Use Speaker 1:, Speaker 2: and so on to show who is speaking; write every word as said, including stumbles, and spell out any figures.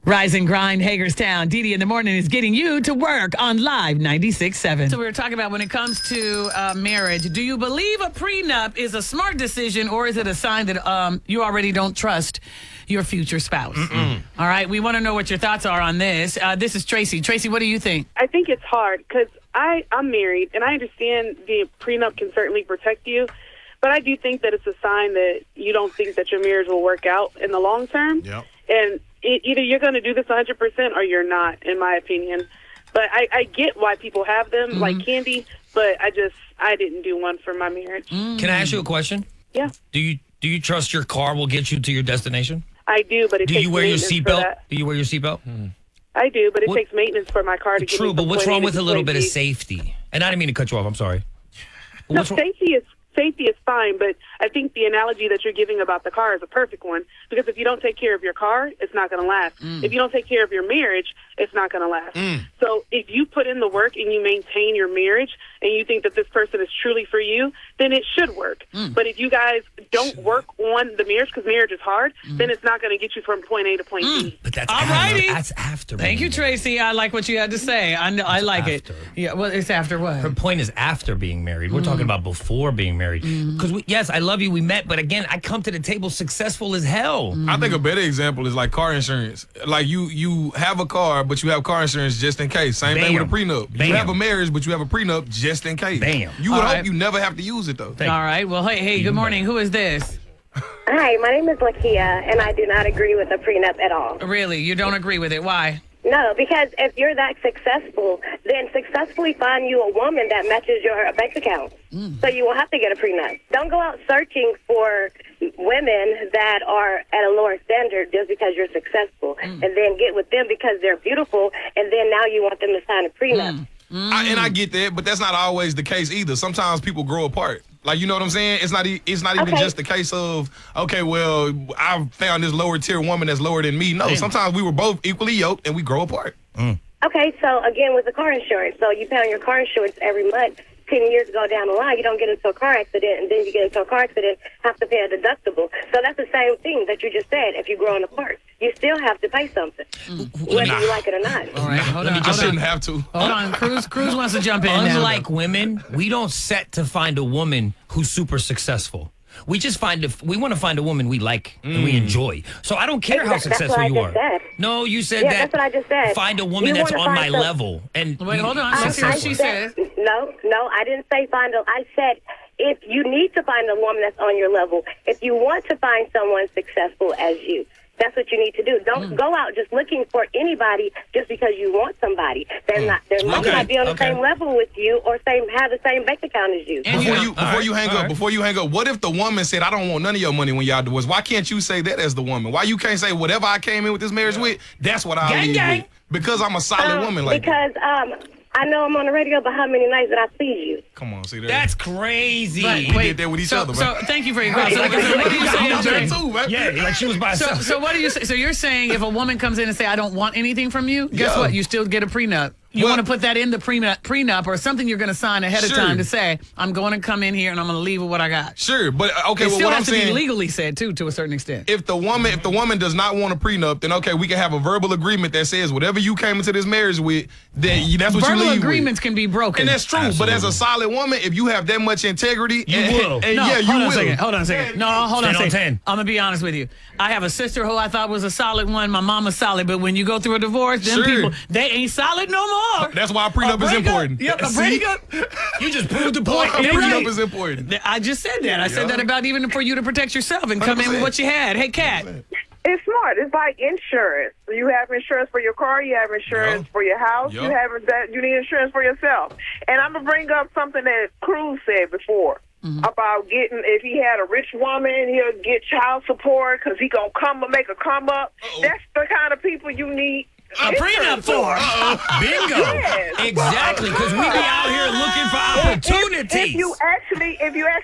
Speaker 1: Rise and Grind, Hagerstown. Dee Dee in the morning is getting you to work on Live ninety-six point seven. So we were talking about when it comes to uh, marriage, do you believe a prenup is a smart decision or is it a sign that um, you already don't trust your future spouse? Mm-mm. All right, we want to know what your thoughts are on this. Uh, this is Tracy. Tracy, what do you think?
Speaker 2: I think it's hard because I, I'm married, and I understand the prenup can certainly protect you, but I do think that it's a sign that you don't think that your marriage will work out in the long term.
Speaker 3: Yep.
Speaker 2: And it, either you're going to do this one hundred percent or you're not, in my opinion. But I, I get why people have them, mm-hmm. like Candy, but I just, I didn't do one for my marriage.
Speaker 4: Mm. Can I ask you a question?
Speaker 2: Yeah.
Speaker 4: Do you do you trust your car will get you to your destination?
Speaker 2: I do, but it
Speaker 4: do
Speaker 2: takes
Speaker 4: you wear your
Speaker 2: maintenance for
Speaker 4: seatbelt?
Speaker 2: that.
Speaker 4: Do you wear your seatbelt? Hmm.
Speaker 2: I do, but it
Speaker 4: what?
Speaker 2: takes maintenance for my car to get
Speaker 4: True,
Speaker 2: me
Speaker 4: but
Speaker 2: from
Speaker 4: what's
Speaker 2: point A
Speaker 4: wrong
Speaker 2: to
Speaker 4: with a little
Speaker 2: point
Speaker 4: bit of
Speaker 2: B.
Speaker 4: safety? And I didn't mean to cut you off. I'm sorry. But
Speaker 2: No,
Speaker 4: what's wrong-
Speaker 2: safety is safety is fine, but I think the analogy that you're giving about the car is a perfect one, because if you don't take care of your car, it's not going to last. Mm. If you don't take care of your marriage, it's not going to last. Mm. So if you put in the work and you maintain your marriage and you think that this person is truly for you, then it should work. Mm. But if you guys don't work on the marriage, because marriage is hard, mm. then it's not going to get you from point A to point
Speaker 4: mm.
Speaker 2: B.
Speaker 4: But that's
Speaker 1: All
Speaker 4: after,
Speaker 1: righty.
Speaker 4: That's after.
Speaker 1: Thank you, Tracy. I like what you had to say. I know, I like
Speaker 4: after.
Speaker 1: it. Yeah, well, it's after what?
Speaker 4: Her point is after being married. We're mm. talking about before being married. Because, mm. yes, I love you. We met. But, again, I come to the table successful as hell.
Speaker 3: Mm. I think a better example is like car insurance. Like you you have a car, but you have car insurance just in case. Same
Speaker 4: Bam.
Speaker 3: thing with a prenup.
Speaker 4: Bam.
Speaker 3: You have a marriage, but you have a prenup just in case.
Speaker 4: Bam.
Speaker 3: You would
Speaker 1: All
Speaker 3: hope
Speaker 1: right.
Speaker 3: you never have to use it, though.
Speaker 4: Thank
Speaker 1: All right. Well, hey, hey, good morning. Who is this?
Speaker 5: Hi, my name is Lakia, and I do not agree with a prenup at all.
Speaker 1: Really? You don't agree with it? Why?
Speaker 5: No, because if you're that successful, then successfully find you a woman that matches your bank account. Mm. So you won't have to get a prenup. Don't go out searching for women that are at a lower standard just because you're successful, mm. and then get with them because they're beautiful, and then now you want them to sign a prenup.
Speaker 1: Mm.
Speaker 3: Mm. I, and I get that, but that's not always the case either. Sometimes people grow apart. Like, you know what I'm saying? It's not e- It's not even
Speaker 5: Okay.
Speaker 3: just the case of, okay, well, I found this lower tier woman that's lower than me. No,
Speaker 4: Damn.
Speaker 3: sometimes we were both equally yoked and we grow apart.
Speaker 4: Mm.
Speaker 5: Okay, so again with the car insurance, so you pay on your car insurance every month. Ten years ago down the line, you don't get into a car accident, and then you get into a car accident, have to pay a deductible. So that's the same thing that you just said. If you're growing apart, you still have to pay something, whether
Speaker 3: Nah.
Speaker 5: you like it or not.
Speaker 1: All right. Hold on.
Speaker 3: I
Speaker 1: Hold on.
Speaker 3: shouldn't have to.
Speaker 1: Hold on. Cruz, Cruz wants to jump in now.
Speaker 4: Unlike women, we don't set to find a woman who's super successful. We just find a, we want to find a woman we like mm. and we enjoy. So I don't care how
Speaker 5: That's what
Speaker 4: successful
Speaker 5: I
Speaker 4: you
Speaker 5: just
Speaker 4: are.
Speaker 5: said.
Speaker 4: No, you said
Speaker 5: Yeah,
Speaker 4: that.
Speaker 5: that's what I just said.
Speaker 4: Find a woman
Speaker 5: You
Speaker 4: that's
Speaker 5: wanna
Speaker 4: on my
Speaker 5: find some-
Speaker 4: level. And
Speaker 1: Wait,
Speaker 4: you-
Speaker 1: hold on. Let's see
Speaker 5: I
Speaker 1: what she
Speaker 5: said,
Speaker 1: says.
Speaker 5: no, no, I didn't say find a. I said if you need to find a woman that's on your level, if you want to find someone successful as you, that's what you need to do. Don't mm. go out just looking for anybody just because you want somebody. They're mm. not. They might
Speaker 4: Okay.
Speaker 5: not be on the
Speaker 4: Okay.
Speaker 5: same level with you or same have the same bank account as you.
Speaker 1: And
Speaker 3: Before
Speaker 1: you-
Speaker 3: you before
Speaker 4: right,
Speaker 3: you hang
Speaker 4: all
Speaker 3: up,
Speaker 4: right.
Speaker 3: before you hang up, what if the woman said, "I don't want none of your money when y'all divorce"? Why can't you say that as the woman? Why you can't say whatever I came in with this marriage with? That's what I'll
Speaker 4: Gang,
Speaker 3: leave
Speaker 4: gang.
Speaker 3: with. Because I'm a solid
Speaker 5: Um,
Speaker 3: woman like that.
Speaker 5: because um, I know I'm on the radio, but how many nights did I please you?
Speaker 3: Come on, see that?
Speaker 4: That's crazy.
Speaker 1: But
Speaker 3: we
Speaker 1: wait,
Speaker 3: did that with each
Speaker 1: so,
Speaker 3: other,
Speaker 1: So
Speaker 3: man.
Speaker 1: thank you for your call. So, like, so what do you say?
Speaker 3: I'm there
Speaker 1: Jay?
Speaker 3: too, man.
Speaker 4: Yeah, like she was by
Speaker 1: So,
Speaker 4: herself.
Speaker 1: so what do you say? So you're saying if a woman comes in and say, I don't want anything from you, guess
Speaker 3: Yeah.
Speaker 1: what? You still get a prenup. You
Speaker 3: Well-
Speaker 1: want to put that in the prenup, prenup or something you're going to sign ahead
Speaker 3: Sure.
Speaker 1: of time to say, I'm going to come in here and I'm going to leave with what I got.
Speaker 3: Sure, but uh, okay,
Speaker 1: It
Speaker 3: well,
Speaker 1: still
Speaker 3: what I'm
Speaker 1: has to be
Speaker 3: saying,
Speaker 1: legally said, too, to a certain extent.
Speaker 3: if the woman, if the woman does not want a prenup, then okay, we can have a verbal agreement that says whatever you came into this marriage with, then you, that's what
Speaker 1: Verbal
Speaker 3: you leave
Speaker 1: agreements
Speaker 3: with.
Speaker 1: can be broken.
Speaker 3: And that's true. But as a solid woman, if you have that much integrity,
Speaker 4: You
Speaker 3: and,
Speaker 4: will.
Speaker 3: and
Speaker 1: No,
Speaker 3: yeah, you
Speaker 1: hold on
Speaker 3: will.
Speaker 1: a second. Hold on a second. No, hold on a
Speaker 4: ten on
Speaker 1: second.
Speaker 4: ten.
Speaker 1: I'm gonna be honest with you. I have a sister who I thought was a solid one. My mama's solid, but when you go through a divorce, them
Speaker 3: Sure.
Speaker 1: people they ain't solid no more.
Speaker 3: That's why a prenup
Speaker 1: A
Speaker 3: is
Speaker 1: breakup-
Speaker 3: important.
Speaker 1: Yep, a
Speaker 3: See?
Speaker 1: breakup.
Speaker 4: You just proved the point.
Speaker 3: A
Speaker 1: You're
Speaker 3: prenup
Speaker 1: right.
Speaker 3: is important.
Speaker 1: I just said that. I said
Speaker 3: Yeah.
Speaker 1: that about even for you to protect yourself and come in with what you had. Hey, Kat.
Speaker 6: It's smart. It's like insurance. You have insurance for your car. You have insurance
Speaker 3: Yeah.
Speaker 6: for your house.
Speaker 3: Yeah.
Speaker 6: You have that. You need insurance for yourself. And I'm gonna bring up something that Cruz said before
Speaker 1: Mm-hmm.
Speaker 6: about getting. If he had a rich woman, he'll get child support because he gonna come make a come up.
Speaker 3: Uh-oh.
Speaker 6: That's the kind of people you need.
Speaker 4: A prenup
Speaker 6: insurance
Speaker 4: for. Bingo.
Speaker 6: Yes.
Speaker 4: Exactly, because we be out here looking for
Speaker 6: If-
Speaker 4: opportunities.
Speaker 6: If, if you actually, if you actually